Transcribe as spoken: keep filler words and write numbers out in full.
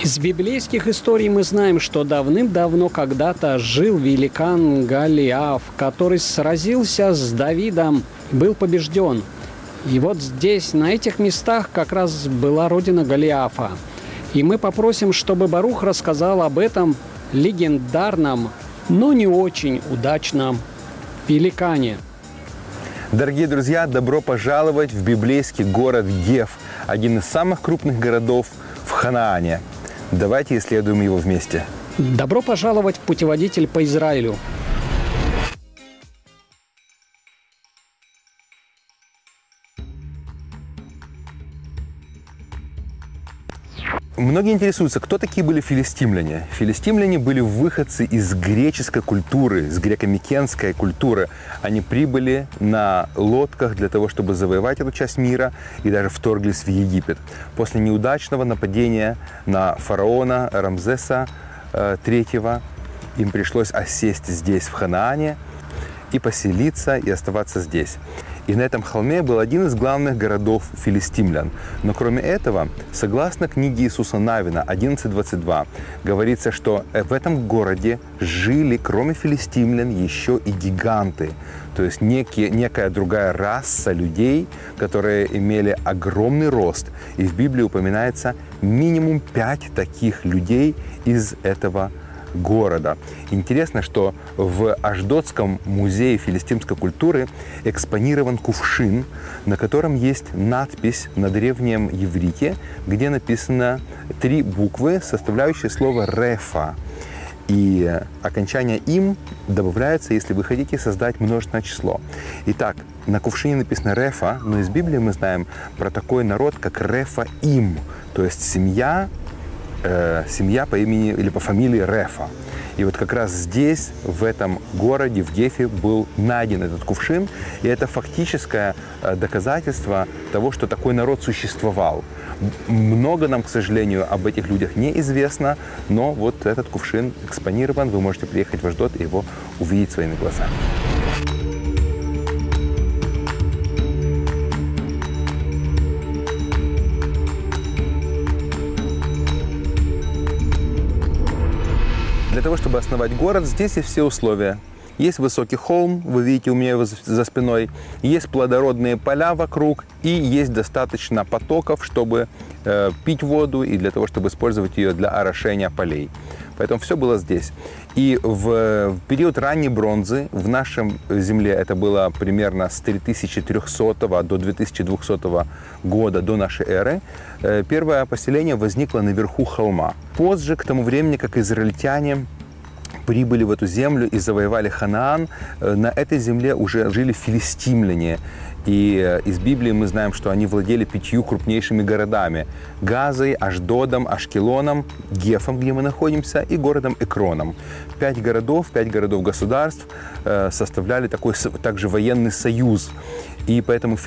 Из библейских историй мы знаем, что давным-давно когда-то жил великан Голиаф, который сразился с Давидом, был побежден. И вот здесь, на этих местах, как раз была родина Голиафа. И мы попросим, чтобы Барух рассказал об этом легендарном, но не очень удачном великане. Дорогие друзья, добро пожаловать в библейский город Геф, один из самых крупных городов в Ханаане. Давайте исследуем его вместе. Добро пожаловать в путеводитель по Израилю. Многие интересуются, кто такие были филистимляне. Филистимляне были выходцы из греческой культуры, из греко-микенской культуры. Они прибыли на лодках для того, чтобы завоевать эту часть мира, и даже вторглись в Египет. После неудачного нападения на фараона Рамзеса третьего им пришлось осесть здесь, в Ханаане, и поселиться, и оставаться здесь. И на этом холме был один из главных городов филистимлян. Но кроме этого, согласно книге Иисуса Навина одиннадцать двадцать два, говорится, что в этом городе жили, кроме филистимлян, еще и гиганты. То есть некие, некая другая раса людей, которые имели огромный рост. И в Библии упоминается минимум пять таких людей из этого города. города. Интересно, что в Ашдодском музее филистимской культуры экспонирован кувшин, на котором есть надпись на древнем иврите, где написано три буквы, составляющие слово «рефа». И окончание «им» добавляется, если вы хотите создать множественное число. Итак, на кувшине написано «рефа», но из Библии мы знаем про такой народ, как «рефа-им», то есть семья, семья по имени или по фамилии Рефа. И вот как раз здесь, в этом городе, в Гефе, был найден этот кувшин. И это фактическое доказательство того, что такой народ существовал. Много нам, к сожалению, об этих людях неизвестно, но вот этот кувшин экспонирован. Вы можете приехать в Ашдод и его увидеть своими глазами. Для того, чтобы основать город, здесь есть все условия. Есть высокий холм, вы видите у меня его за спиной, есть плодородные поля вокруг, и есть достаточно потоков, чтобы э, пить воду и для того, чтобы использовать ее для орошения полей. Поэтому все было здесь. И в, в период ранней бронзы в нашем земле, это было примерно с три тысячи трёхсотого до две тысячи двухсотого года до нашей эры, э, первое поселение возникло наверху холма. Позже, к тому времени, как израильтяне прибыли в эту землю и завоевали Ханаан, на этой земле уже жили филистимляне. И из Библии мы знаем, что они владели пятью крупнейшими городами: Газой, Ашдодом, Ашкелоном, Гефом, где мы находимся, и городом Экроном. Пять городов, пять городов-государств составляли такой также военный союз. И поэтому